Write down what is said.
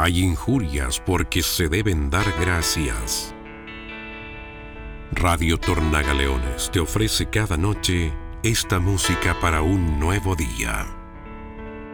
Hay injurias porque se deben dar gracias. Radio Tornagaleones te ofrece cada noche esta música para un nuevo día.